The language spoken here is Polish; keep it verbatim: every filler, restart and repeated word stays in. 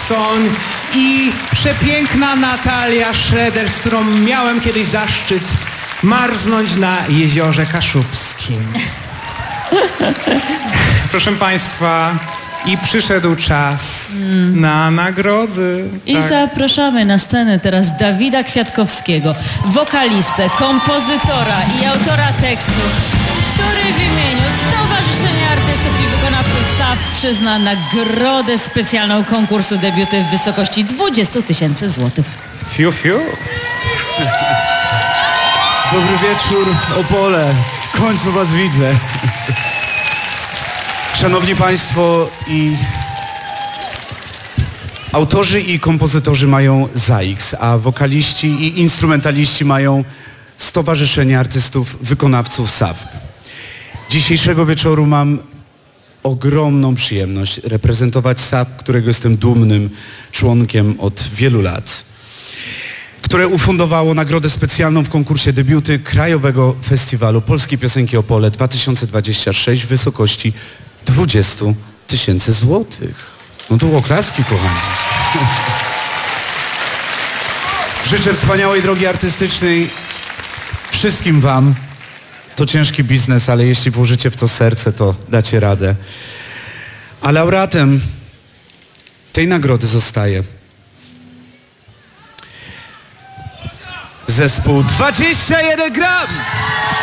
Watson i przepiękna Natalia Schroeder, z którą miałem kiedyś zaszczyt marznąć na Jeziorze Kaszubskim. Proszę Państwa, i przyszedł czas mm. na nagrody. I tak. zapraszamy na scenę teraz Dawida Kwiatkowskiego, wokalistę, kompozytora i autora tekstów, który w imieniu Stowarzyszenia Artystów i Wykonawców S A W przyzna nagrodę specjalną konkursu debiuty w wysokości dwudziestu tysięcy złotych. Fiu, fiu. Dobry wieczór, Opole. W końcu was widzę. Szanowni Państwo, i autorzy i kompozytorzy mają Z A X, a wokaliści i instrumentaliści mają Stowarzyszenie Artystów Wykonawców S A W. Dzisiejszego wieczoru mam ogromną przyjemność reprezentować S A W, którego jestem dumnym członkiem od wielu lat, które ufundowało nagrodę specjalną w konkursie debiuty Krajowego Festiwalu Polskiej Piosenki Opole dwa tysiące dwudziesty szósty w wysokości dwudziestu tysięcy złotych. No tu oklaski, kochani. Życzę wspaniałej drogi artystycznej wszystkim wam. To ciężki biznes, ale jeśli włożycie w to serce, to dacie radę. A laureatem tej nagrody zostaje zespół dwadzieścia jeden gram.